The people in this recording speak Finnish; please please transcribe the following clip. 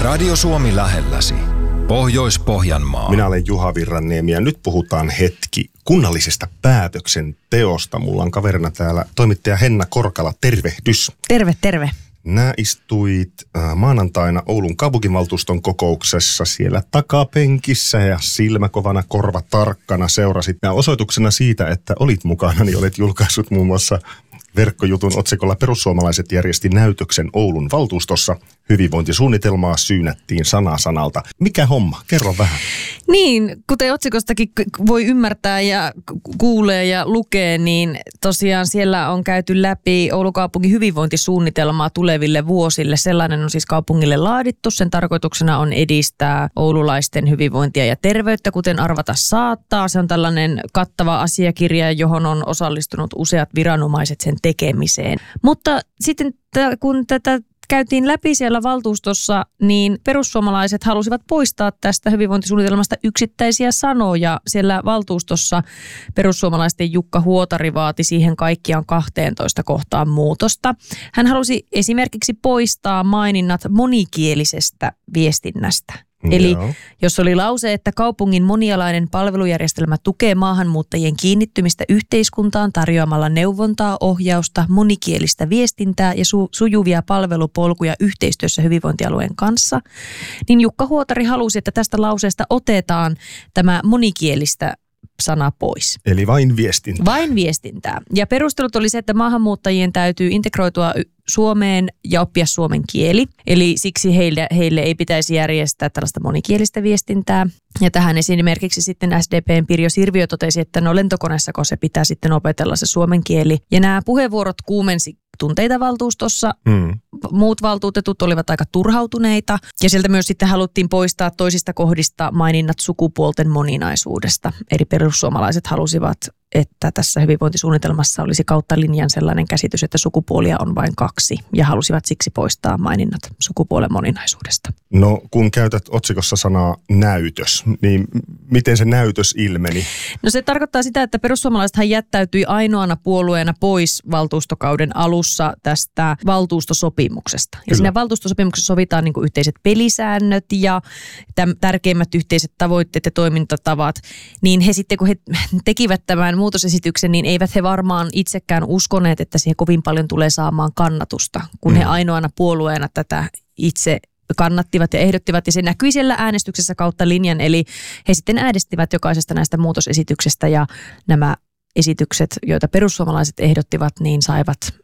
Radio Suomi lähelläsi. Pohjois-Pohjanmaa. Minä olen Juha Virranniemi ja nyt puhutaan hetki kunnallisesta päätöksenteosta. Mulla on kaverina täällä toimittaja Henna Korkala. Tervehdys. Terve. Nää istuit maanantaina Oulun kaupunginvaltuuston kokouksessa siellä takapenkissä ja silmäkovana korva tarkkana seurasit. Ja osoituksena siitä, että olit mukana, niin olet julkaissut muun muassa verkkojutun otsikolla Perussuomalaiset järjesti näytöksen Oulun valtuustossa. Hyvinvointisuunnitelmaa syynättiin sana sanalta. Mikä homma? Kerro vähän. Niin, kuten otsikostakin voi ymmärtää ja kuulee ja lukee, niin tosiaan siellä on käyty läpi Oulun kaupungin hyvinvointisuunnitelmaa tuleville vuosille. Sellainen on siis kaupungille laadittu. Sen tarkoituksena on edistää oululaisten hyvinvointia ja terveyttä, kuten arvata saattaa. Se on tällainen kattava asiakirja, johon on osallistunut useat viranomaiset sen tekemiseen. Mutta sitten kun tätä käytiin läpi siellä valtuustossa, niin perussuomalaiset halusivat poistaa tästä hyvinvointisuunnitelmasta yksittäisiä sanoja. Siellä valtuustossa perussuomalaisten Jukka Huotari vaati siihen kaikkiaan 12 kohtaan muutosta. Hän halusi esimerkiksi poistaa maininnat monikielisestä viestinnästä. Eli jos oli lause, että kaupungin monialainen palvelujärjestelmä tukee maahanmuuttajien kiinnittymistä yhteiskuntaan tarjoamalla neuvontaa, ohjausta, monikielistä viestintää ja sujuvia palvelupolkuja yhteistyössä hyvinvointialueen kanssa, niin Jukka Huotari halusi, että tästä lauseesta otetaan tämä monikielistä sana pois. Eli vain viestintää. Vain viestintää. Ja perustelut oli se, että maahanmuuttajien täytyy integroitua Suomeen ja oppia suomen kieli. Eli siksi heille ei pitäisi järjestää tällaista monikielistä viestintää. Ja tähän esimerkiksi sitten SDP:n Pirjo Sirviö totesi, että lentokoneessako se pitää sitten opetella se suomen kieli. Ja nämä puheenvuorot kuumensi tunteita valtuustossa. Muut valtuutetut olivat aika turhautuneita. Ja sieltä myös sitten haluttiin poistaa toisista kohdista maininnat sukupuolten moninaisuudesta. Eli perussuomalaiset halusivat, että tässä hyvinvointisuunnitelmassa olisi kautta linjan sellainen käsitys, että sukupuolia on vain 2 ja halusivat siksi poistaa maininnat sukupuolen moninaisuudesta. No kun käytät otsikossa sanaa näytös, niin miten se näytös ilmeni? No se tarkoittaa sitä, että perussuomalaisethan jättäytyi ainoana puolueena pois valtuustokauden alussa tästä valtuustosopimuksesta. Ja siinä valtuustosopimuksessa sovitaan niin kuin yhteiset pelisäännöt ja tärkeimmät yhteiset tavoitteet ja toimintatavat. Niin he sitten kun he tekivät tämän muutosesityksen, niin eivät he varmaan itsekään uskoneet, että siihen kovin paljon tulee saamaan kannatusta, kun he ainoana puolueena tätä itse kannattivat ja ehdottivat, ja se näkyi siellä äänestyksessä kautta linjan, eli he sitten äänestivät jokaisesta näistä muutosesityksestä, ja nämä esitykset, joita perussuomalaiset ehdottivat, niin saivat